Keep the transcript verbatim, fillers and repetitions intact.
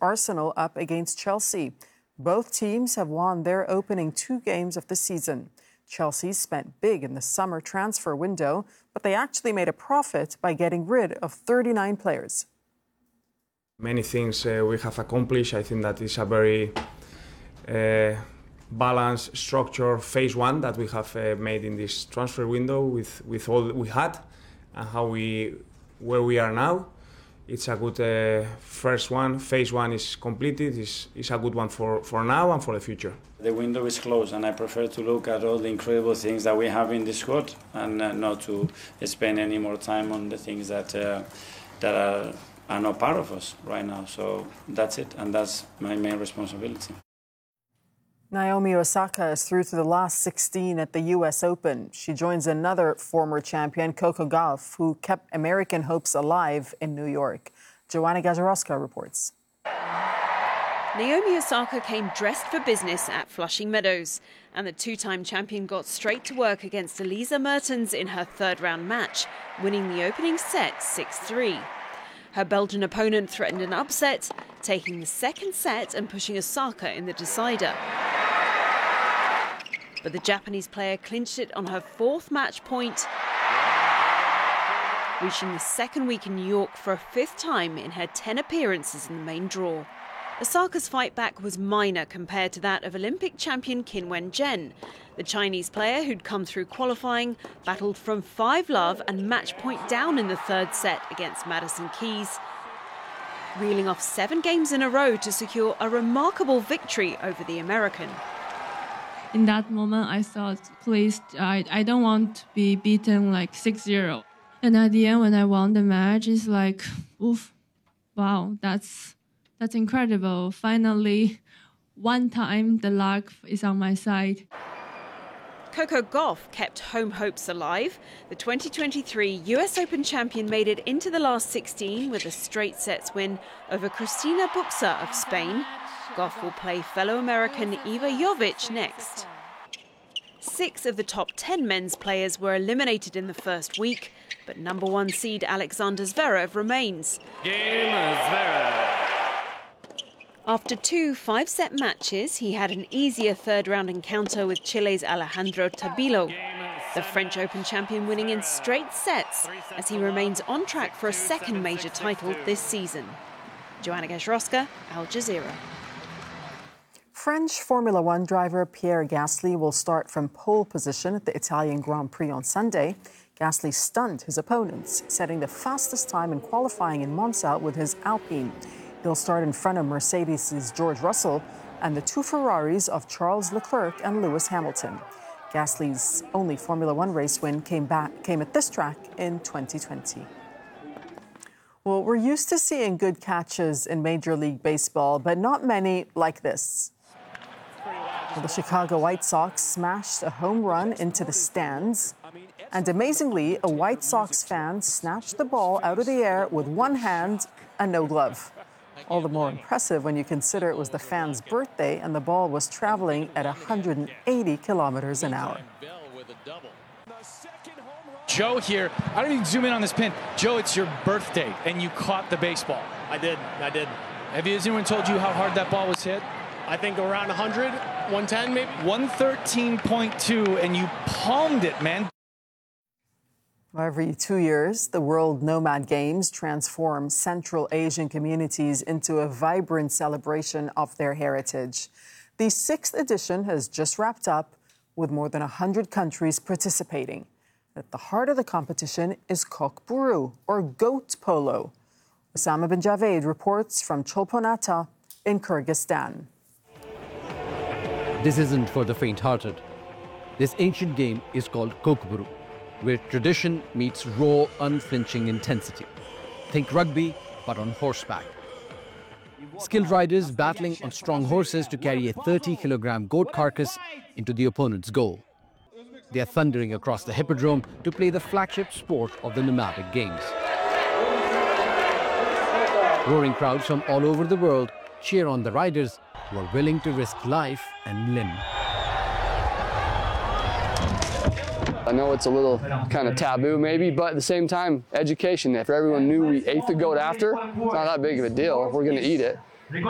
Arsenal up against Chelsea. Both teams have won their opening two games of the season. Chelsea spent big in the summer transfer window, but they actually made a profit by getting rid of thirty-nine players. Many things uh, we have accomplished. I think that is a very uh, balanced structure phase one that we have uh, made in this transfer window with, with all that we had and how we where we are now. It's a good uh, first one. Phase one is completed. It's, it's a good one for, for now and for the future. The window is closed, and I prefer to look at all the incredible things that we have in this squad and uh, not to spend any more time on the things that uh, that are, are not part of us right now. So that's it, and that's my main responsibility. Naomi Osaka is through to the last sixteen at the U S Open. She joins another former champion, Coco Gauff, who kept American hopes alive in New York. Joanna Gazarovska reports. Naomi Osaka came dressed for business at Flushing Meadows, and the two-time champion got straight to work against Elisa Mertens in her third-round match, winning the opening set six three. Her Belgian opponent threatened an upset, taking the second set and pushing Osaka in the decider. But the Japanese player clinched it on her fourth match point, reaching the second week in New York for a fifth time in her ten appearances in the main draw. Osaka's fight back was minor compared to that of Olympic champion Qin Wen-jen. The Chinese player, who'd come through qualifying, battled from five love and match point down in the third set against Madison Keys, reeling off seven games in a row to secure a remarkable victory over the American. In that moment, I thought, please, I, I don't want to be beaten like six zero. And at the end, when I won the match, it's like, oof, wow, that's that's incredible. Finally, one time the luck is on my side. Coco Gauff kept home hopes alive. The twenty twenty-three U S Open champion made it into the last sixteen with a straight sets win over Cristina Buxa of Spain. Gauff will play fellow American Iva Jovic next. Six of the top ten men's players were eliminated in the first week, but number one seed Alexander Zverev remains. Game Zverev. After two five-set matches, he had an easier third-round encounter with Chile's Alejandro Tabilo. The French Open champion winning in straight sets as he remains on track for a second major title this season. Joanna Gazarovska, Al Jazeera. French Formula One driver Pierre Gasly will start from pole position at the Italian Grand Prix on Sunday. Gasly stunned his opponents, setting the fastest time in qualifying in Monza with his Alpine. He'll start in front of Mercedes' George Russell and the two Ferraris of Charles Leclerc and Lewis Hamilton. Gasly's only Formula One race win came back came at this track in twenty twenty. Well, we're used to seeing good catches in Major League Baseball, but not many like this. Well, the Chicago White Sox smashed a home run into the stands. And amazingly, a White Sox fan snatched the ball out of the air with one hand and no glove. All the more impressive when you consider it was the fan's birthday and the ball was traveling at one hundred eighty kilometers an hour. Joe here, I don't even zoom in on this pin. Joe, it's your birthday and you caught the baseball. I did, I did. Have you, has anyone told you how hard that ball was hit? I think around one hundred, one ten maybe. one thirteen point two, and you palmed it, man. Every two years, the World Nomad Games transform Central Asian communities into a vibrant celebration of their heritage. The sixth edition has just wrapped up with more than one hundred countries participating. At the heart of the competition is Kok Buru, or goat polo. Osama bin Javed reports from Cholpon-Ata in Kyrgyzstan. This isn't for the faint-hearted. This ancient game is called Kok Buru, where tradition meets raw, unflinching intensity. Think rugby, but on horseback. Skilled riders battling on strong horses to carry a thirty kilogram goat carcass into the opponent's goal. They are thundering across the hippodrome to play the flagship sport of the nomadic games. Roaring crowds from all over the world cheer on the riders who are willing to risk life and limb. I know it's a little kind of taboo maybe, but at the same time, education. If everyone knew we ate the goat after, it's not that big of a deal. We're going to eat it.